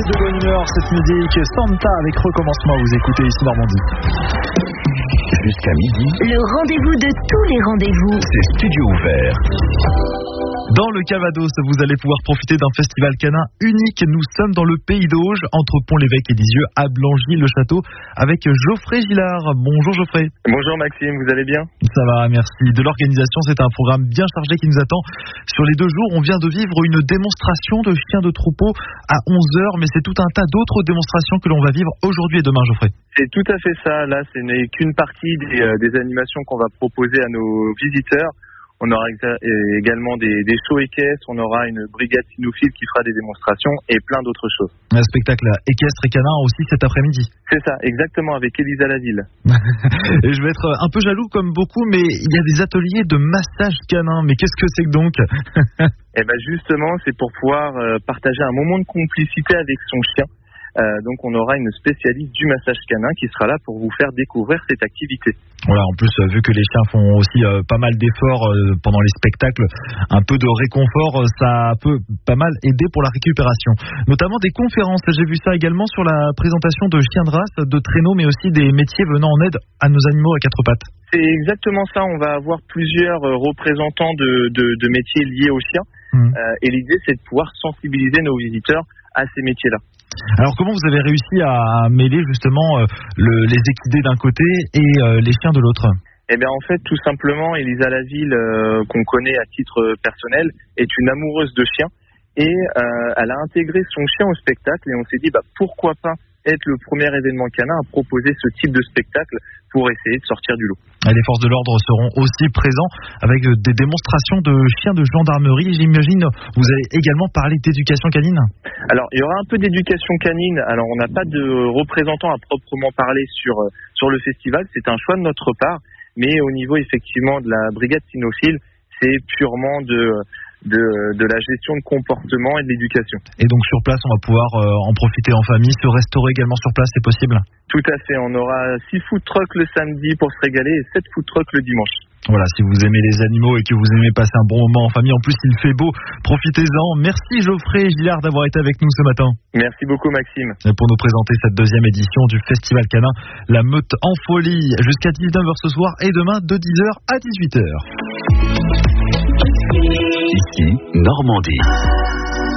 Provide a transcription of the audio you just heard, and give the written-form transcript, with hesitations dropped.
de bonne humeur cette musique. Santa avec Recommencement, vous écoutez ici Normandie. Jusqu'à midi, le rendez-vous de tous les rendez-vous. C'est Studio Ouvert. Dans le Calvados, vous allez pouvoir profiter d'un festival canin unique. Nous sommes dans le Pays d'Auge, entre Pont-l'Évêque et Lisieux, à Blangy-le-Château, avec Geoffrey Gillard. Bonjour Geoffrey. Bonjour Maxime, vous allez bien? Ça va, merci. De l'organisation, c'est un programme bien chargé qui nous attend. Sur les 2 jours, on vient de vivre une démonstration de chiens de troupeau à 11h, mais c'est tout un tas d'autres démonstrations que l'on va vivre aujourd'hui et demain, Geoffrey. C'est tout à fait ça. Là, ce n'est qu'une partie des animations qu'on va proposer à nos visiteurs. On aura également des shows équestres, on aura une brigade cynophile qui fera des démonstrations et plein d'autres choses. Un spectacle équestre et canin aussi cet après-midi. C'est ça, exactement, avec Elisa Laville. Et je vais être un peu jaloux comme beaucoup, mais il y a des ateliers de massage canin. Mais qu'est-ce que c'est que donc? Eh ben justement, c'est pour pouvoir partager un moment de complicité avec son chien. Donc on aura une spécialiste du massage canin qui sera là pour vous faire découvrir cette activité. Voilà, en plus vu que les chiens font aussi pas mal d'efforts pendant les spectacles, un peu de réconfort, ça peut pas mal aider pour la récupération. Notamment des conférences, j'ai vu ça également sur la présentation de chiens de race, de traîneaux, mais aussi des métiers venant en aide à nos animaux à 4 pattes. C'est exactement ça, on va avoir plusieurs représentants de métiers liés aux chiens. Et l'idée c'est de pouvoir sensibiliser nos visiteurs à ces métiers-là. Alors comment vous avez réussi à mêler justement les équidés d'un côté et les chiens de l'autre? Eh bien en fait tout simplement Elisa Laville qu'on connaît à titre personnel est une amoureuse de chiens et elle a intégré son chien au spectacle et on s'est dit pourquoi pas être le premier événement canin à proposer ce type de spectacle pour essayer de sortir du lot. Et les forces de l'ordre seront aussi présents avec des démonstrations de chiens de gendarmerie. J'imagine vous allez également parler d'éducation canine. Alors il y aura un peu d'éducation canine. Alors on n'a pas de représentant à proprement parler sur le festival. C'est un choix de notre part. Mais au niveau effectivement de la brigade cynophile, c'est purement de la gestion de comportement et de l'éducation. Et donc sur place, on va pouvoir en profiter en famille, se restaurer également sur place, c'est possible? Tout à fait, on aura 6 food trucks le samedi pour se régaler et 7 food trucks le dimanche. Voilà, si vous aimez les animaux et que vous aimez passer un bon moment en famille, en plus il fait beau, profitez-en. Merci Geoffrey Gillard d'avoir été avec nous ce matin. Merci beaucoup Maxime. Et pour nous présenter cette 2e édition du Festival Canin, la Meute en folie, jusqu'à 19h ce soir et demain de 10h à 18h. Ici, Normandie.